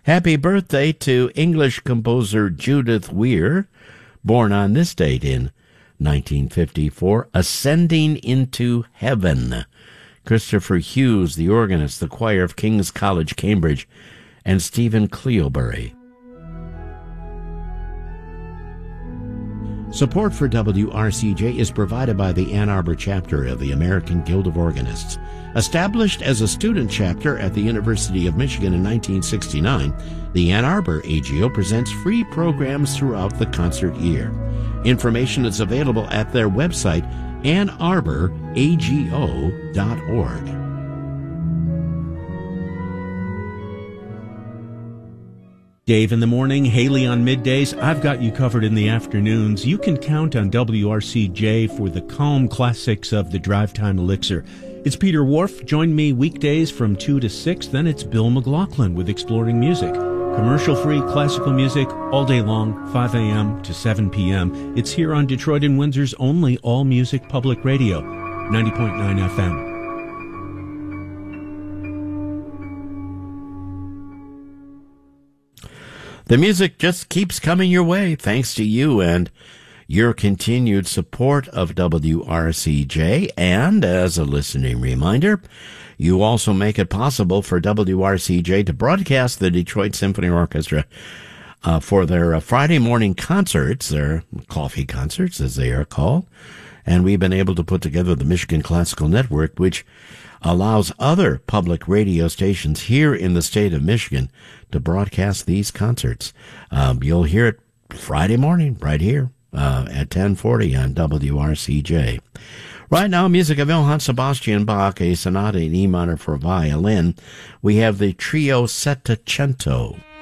Happy birthday to English composer Judith Weir, born on this date in 1954, Ascending into Heaven. Christopher Hughes, the organist, the choir of King's College, Cambridge, and Stephen Cleobury. Support for WRCJ is provided by the Ann Arbor chapter of the American Guild of Organists. Established as a student chapter at the University of Michigan in 1969, the Ann Arbor AGO presents free programs throughout the concert year. Information is available at their website, annarbораgo.org. Dave in the morning, Haley on middays. I've got you covered in the afternoons. You can count on WRCJ for the calm classics of the drive time elixir. It's Peter Wharf. Join me weekdays from 2 to 6. Then it's Bill McLaughlin with Exploring Music. Commercial-free classical music all day long, 5 a.m. to 7 p.m. It's here on Detroit and Windsor's only all-music public radio, 90.9 FM. The music just keeps coming your way thanks to you and your continued support of WRCJ. And as a listening reminder, you also make it possible for WRCJ to broadcast the Detroit Symphony Orchestra for their Friday morning concerts, their coffee concerts as they are called. And we've been able to put together the Michigan Classical Network, which allows other public radio stations here in the state of Michigan to broadcast these concerts. You'll hear it Friday morning right here at 10:40 on WRCJ. Right now, music of Johann Sebastian Bach, a sonata in E minor for violin. We have the trio Settecento.